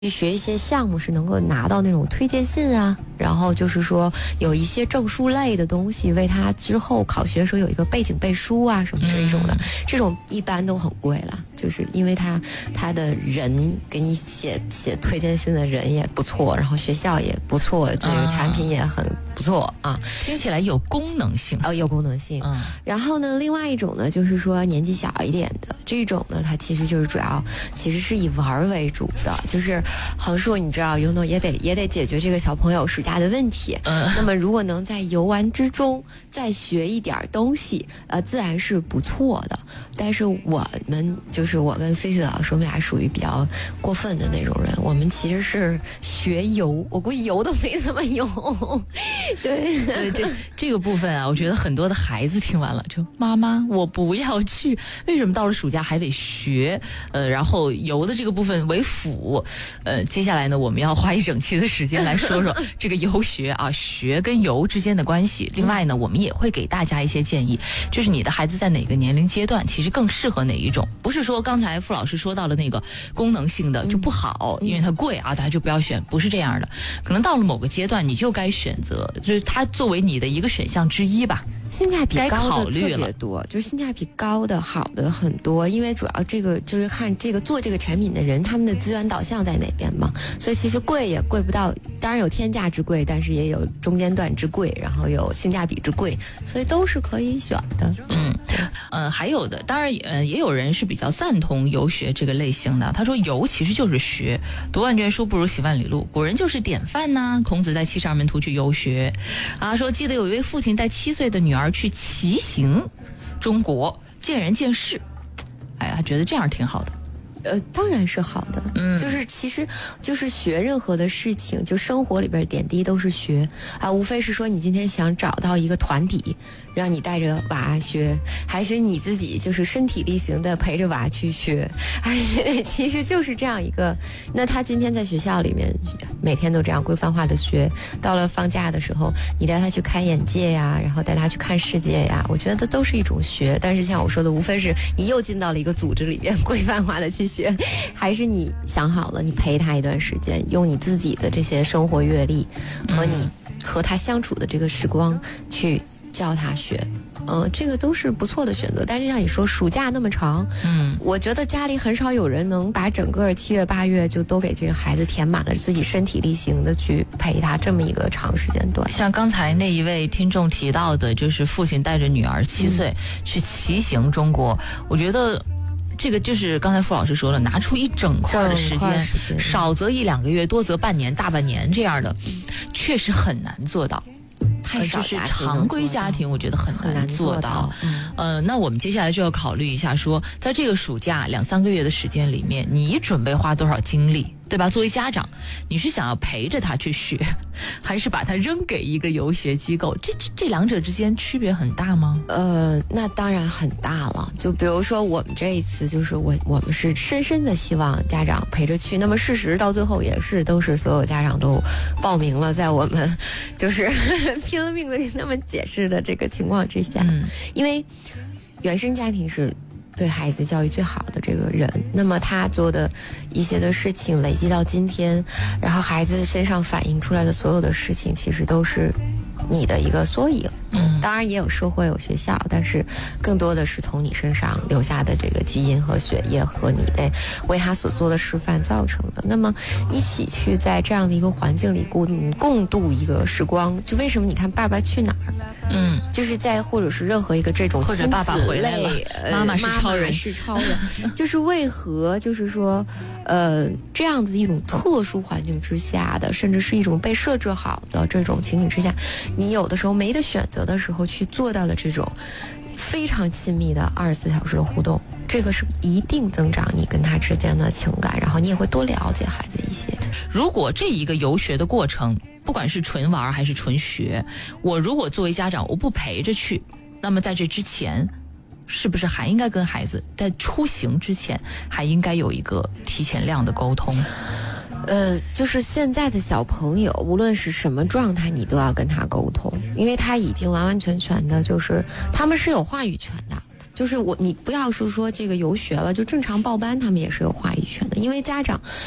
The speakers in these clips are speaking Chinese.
学一些项目是能够拿到那种推荐信啊，然后就是说有一些证书类的东西，为他之后考学的时候有一个背景背书啊什么这种的，这种一般都很贵了，就是因为他的人给你写推荐信的人也不错，然后学校也不错，这个产品也很不错啊， 听起来有功能性有功能性。然后呢，另外一种呢，就是说年纪小一点的这种呢，它其实就是主要其实是以玩为主的，就是横竖你知道游泳也得解决这个小朋友暑假的问题。那么如果能在游玩之中再学一点东西，自然是不错的。但是我们就是我跟 Cici 老师，我们俩属于比较过分的那种人，我们其实是学游，我估计游都没怎么游。对， 这个部分啊，我觉得很多的孩子听完了就妈妈我不要去，为什么到了暑假还得学？然后游的这个部分为辅。接下来呢，我们要花一整期的时间来说说这个游学啊，学跟游之间的关系。另外呢，我们也会给大家一些建议，就是你的孩子在哪个年龄阶段其实更适合哪一种，不是说刚才傅老师说到了那个功能性的就不好，因为它贵啊，大家就不要选，不是这样的。可能到了某个阶段，你就该选择，就是它作为你的一个选项之一吧。 性价比高的特别多，就是性价比高的好的很多，因为主要这个就是看这个做这个产品的人他们的资源导向在哪边嘛，所以其实贵也贵不到，当然有天价之贵，但是也有中间段之贵，然后有性价比之贵，所以都是可以选的。 还有的当然也有人是比较赞同游学这个类型的，他说游其实就是学，读万卷书不如行万里路，古人就是典范呐。孔子带72门徒去游学啊，说记得有一位父亲带7岁的女儿去骑行中国，见人见事，哎呀，觉得这样挺好的。 当然是好的，就是其实就是学任何的事情，就生活里边点滴都是学啊，无非是说你今天想找到一个团体，让你带着娃学，还是你自己就是身体力行的陪着娃去学，其实就是这样一个。那他今天在学校里面每天都这样规范化的学，到了放假的时候，你带他去开眼界呀，然后带他去看世界呀，我觉得都是一种学。但是像我说的，无非是你又进到了一个组织里面规范化的去学，还是你想好了，你陪他一段时间，用你自己的这些生活阅历和你和他相处的这个时光去教他学。这个都是不错的选择。但是像你说暑假那么长，我觉得家里很少有人能把整个7月8月就都给这个孩子填满了，自己身体力行的去陪他这么一个长时间段。 像刚才那一位听众提到的，就是父亲带着女儿7岁去骑行中国，我觉得这个就是刚才傅老师说了，拿出一整块的时间，少则1-2个月，多则半年、大半年这样的，确实很难做到。 太少就是常规家庭我觉得很难做到。那我们接下来就要考虑一下说，在这个暑假2-3个月的时间里面，你准备花多少精力，对吧？作为家长，你是想要陪着他去学，还是把他扔给一个游学机构？这两者之间区别很大吗？ 那当然很大了。就比如说我们这一次，就是我们是深深的希望家长陪着去。那么事实到最后也是都是所有家长都报名了，在我们就是拼了命的跟他们解释的这个情况之下，因为原生家庭是对孩子教育最好的这个人，那么他做的一些的事情累积到今天，然后孩子身上反映出来的所有的事情，其实都是你的一个缩影。当然也有社会有学校，但是更多的是从你身上留下的这个基因和血液和你的为他所做的示范造成的。那么一起去在这样的一个环境里共度一个时光，就为什么你看《爸爸去哪儿》，就是在或者是任何一个这种或者爸爸回来了，妈妈是超人， 就是为何就是说这样子一种特殊环境之下的，甚至是一种被设置好的这种情景之下，你有的时候没得选择的时候去做到了这种非常亲密的24小时的互动，这个是一定增长你跟他之间的情感，然后你也会多了解孩子一些。 如果这一个游学的过程，不管是纯玩还是纯学，我如果作为家长我不陪着去，那么在这之前是不是还应该跟孩子在出行之前还应该有一个提前量的沟通？ 就是现在的小朋友无论是什么状态你都要跟他沟通，因为他已经完完全全的就是他们是有话语权的，就是你不要是说这个游学了就正常报班，他们也是有话语权的。因为家长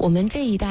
我们这一代